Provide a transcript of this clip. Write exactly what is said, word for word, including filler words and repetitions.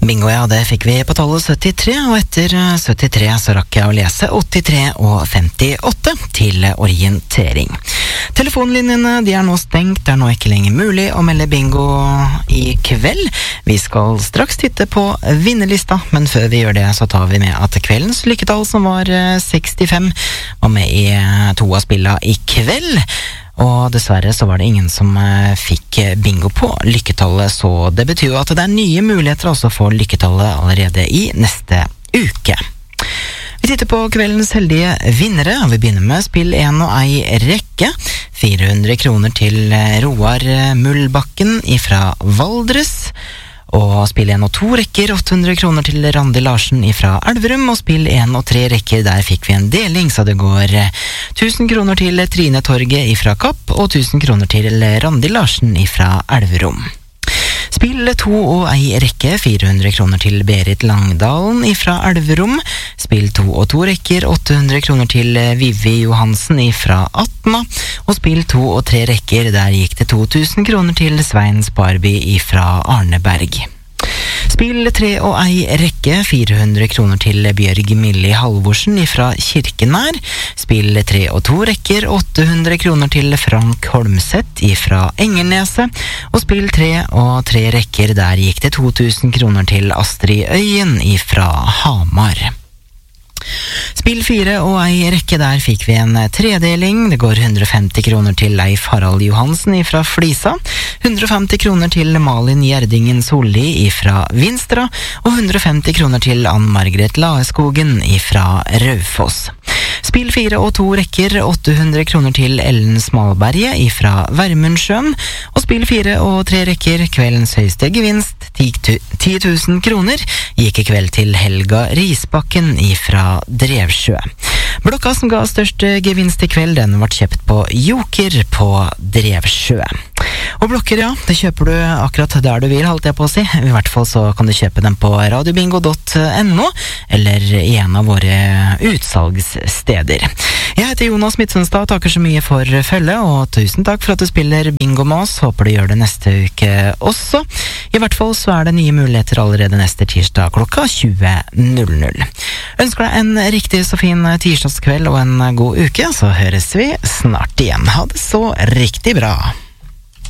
Bingo, ja, det fikk vi på tallet syttitre, og etter syttitre så rakk jeg å lese åttitre og femtiåtte til orientering. Telefonlinjene, de er nå stengt, det er nå ikke lenger mulig å melde bingo i kveld. Vi skal straks titte på vinnerlista, men før vi gjør det så tar vi med at kveldens lykketall, som var sekstifem, var med i to av spillene i kveld. Og dessverre så var det ingen som eh, fikk bingo på lykketallet, så det betyr jo at det er nye muligheter også for lykketallet allerede i neste uke. Vi titter på kveldens heldige vinnere, og vi begynner med spill en og ei rekke. fire hundre kroner til Roar Mullbakken ifra Valdres. Og spill en og to rekker, åtte hundre kroner til Randi Larsen ifra Elverum, og spill en og tre rekker, der fikk vi en deling, så det går tusen kroner til Trine Torge ifra Kapp, og tusen kroner til Randi Larsen ifra Elverum. Spill to og ei rekke, fire hundre kroner til Berit Langdalen ifra Elverum. Spill to og to rekker, åtte hundre kroner til Vivi Johansen ifra Atna. Og spill to og tre rekker, der gikk det to tusen kroner til Svein Sparby ifra Arneberg. Spill tre og ei rekke, fire hundre kroner til Bjørg Millie Halvorsen ifra Kirkenær. Spill tre og to rekker, åtte hundre kroner til Frank Holmseth ifra Engerneset. Og spill tre og tre rekker, der gikk det to tusen kroner til Astrid Øyen ifra Hamar. Spill fire og ei rekke, der fikk vi en tredeling. Det går hundre og femti kroner til Leif Harald Johansen ifra Flisa, hundre og femti kroner til Malin Gjerdingen Solli ifra Vinstra, og hundre og femti kroner til Ann Margret Laeskogen ifra Raufoss. Spill fire og to rekker, åtte hundre kroner til Ellen Smalberget ifra Vermundsjøen, og spill fire og tre rekker, kveldens høyeste gevinst, ti tusen kroner, gikk i kveld til Helga Risbakken ifra Drevsjø. Blokka som ga størst gevinst i kveld, den ble kjøpt på Joker på Drevsjø. Og blokker, ja, det kjøper du akkurat der du vil, holdt jeg på å si. I hvert fall så kan du kjøpe dem på radiobingo punktum no, eller i en av våre utsalgssteder. Jeg heter Jonas Midtsunstad, takker så mye for følge, og tusen takk for at du spiller bingo med oss. Håper du gjør det neste uke også. I hvert fall så er det nye muligheter allerede neste tirsdag klokka tjue null null. Ønsker deg en riktig så fin tirsdagskveld og en god uke, så høres vi snart igjen. Ha det så riktig bra.